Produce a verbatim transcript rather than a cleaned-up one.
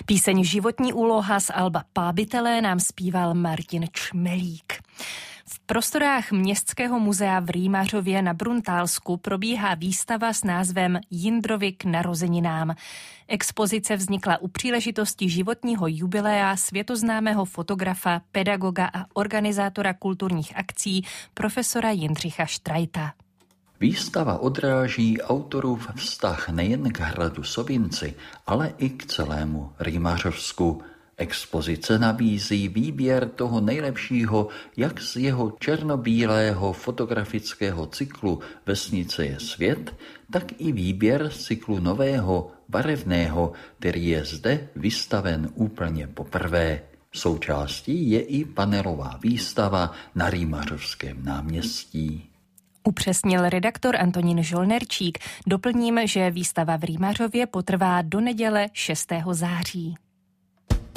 Píseň Životní úloha z alba Pábitelé nám zpíval Martin Čmelík. V prostorách Městského muzea v Rýmařově na Bruntálsku probíhá výstava s názvem Jindrovi k narozeninám. Expozice vznikla u příležitosti životního jubilea světoznámého fotografa, pedagoga a organizátora kulturních akcí profesora Jindřicha Štrajta. Výstava odráží autorův vztah nejen k hradu Sovinci, ale i k celému Rýmařovsku. Expozice nabízí výběr toho nejlepšího, jak z jeho černobílého fotografického cyklu Vesnice je svět, tak i výběr z cyklu nového, barevného, který je zde vystaven úplně poprvé. Součástí je i panelová výstava na Rýmařovském náměstí. Upřesnil redaktor Antonín Žolnerčík. Doplním, že výstava v Rýmařově potrvá do neděle šestého září.